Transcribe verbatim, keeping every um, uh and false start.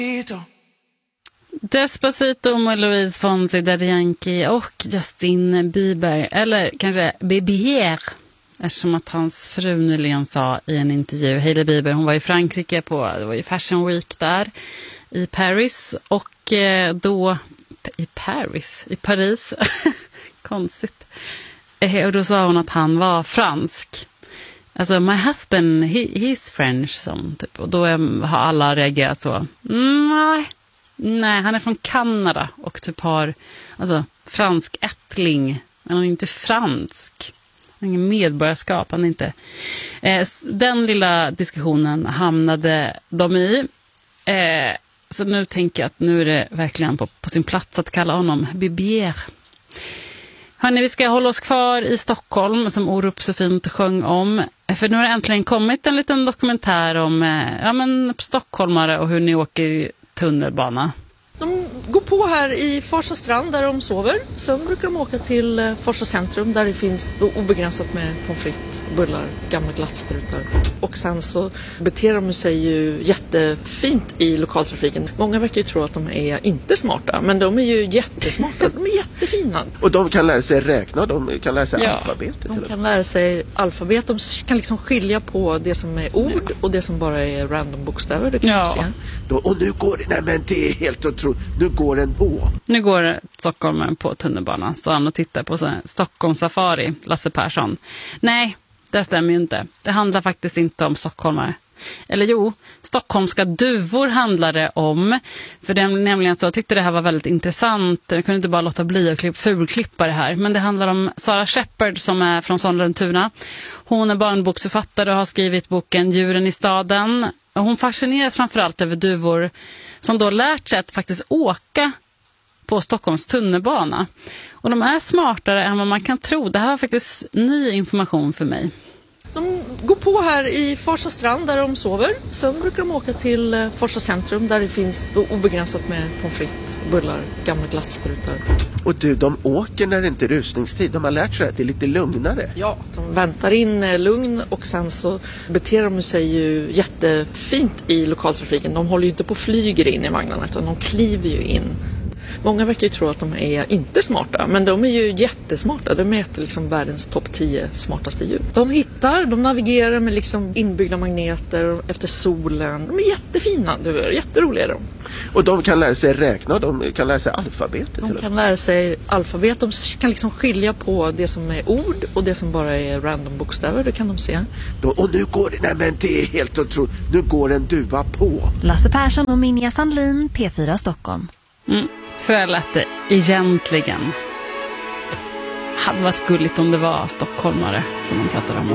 Despacito med Louise Fonsi, Daddy Yankee och Justin Bieber, eller kanske Bieber, eftersom att hans fru nyligen sa i en intervju, Hailey Bieber, hon var i Frankrike på, det var ju Fashion Week där i Paris, och då i Paris, i Paris konstigt, och då sa hon att han var fransk. Alltså, my husband, he, he's French, som, typ. Och då är, har alla reagerat så. Mm, nej, nej, han är från Kanada och typ har alltså, fransk ättling. Men han är inte fransk. Han har ingen medborgarskap, han är inte. Eh, den lilla diskussionen hamnade de i. Eh, så nu tänker jag att nu är det verkligen på, på sin plats att kalla honom Bieber. Hörrni, vi ska hålla oss kvar i Stockholm, som Orup så fint sjöng om. För nu har det äntligen kommit en liten dokumentär om ja, men, stockholmare och hur ni åker tunnelbana. De går på här i Farsta strand där de sover. Sen brukar de åka till Farsta centrum där det finns obegränsat med pommes frites, bullar, gamla glasstrutar. Och sen så beter de sig ju jättefint i lokaltrafiken. Många verkar ju tro att de är inte smarta, men de är ju jättesmarta. De är jättefina. Och de kan lära sig räkna, de kan lära sig ja, alfabet. De kan lära sig alfabet, de kan liksom skilja på det som är ord ja. och det som bara är random bokstäver. Det kan ja. se. Då, och nu går det, nej men det är helt otroligt. Nu går den på. Nu går Stockholm på tunnelbanan. Så han och tittar på Stockholm Safari, Lasse Persson. Nej, det stämmer ju inte. Det handlar faktiskt inte om stockholmare. Eller jo, stockholmska duvor handlar det om. För det är nämligen så, jag tyckte det här var väldigt intressant. Jag kunde inte bara låta bli att klipp, fulklippa det här. Men det handlar om Sara Shepard som är från Sollentuna. Hon är barnboksförfattare och har skrivit boken Djuren i staden. Och hon fascineras framförallt över duvor som då lärt sig att faktiskt åka på Stockholms tunnelbana. Och de är smartare än vad man kan tro. Det här var faktiskt ny information för mig. De går på här i Farsta strand där de sover. Sen brukar de åka till Farsta centrum där det finns obegränsat med pommes frites, bullar, gamla glasstrutar. Och du, de åker när det inte är rusningstid. De har lärt sig att det är lite lugnare. Ja, de väntar in lugn och sen så beter de sig ju jättefint i lokaltrafiken. De håller ju inte på och flyger in i vagnarna utan de kliver ju in. Många verkar ju tro att de är inte smarta, men de är ju jättesmarta. De mäter liksom världens topp tio smartaste djur. De hittar, de navigerar med liksom inbyggda magneter efter solen. De är jättefina, du är jätteroliga de. Och de kan lära sig räkna, de kan lära sig alfabet. De kan lära sig alfabet, de kan liksom skilja på det som är ord och det som bara är random bokstäver, det kan de se. Då, och nu går det, nej men det är helt otroligt, nu går en duva på. Lasse Persson och Minja Sandlin, P fyra Stockholm. Mm. Så där lät det egentligen. Hade varit gulligt om det var stockholmare som de pratade om.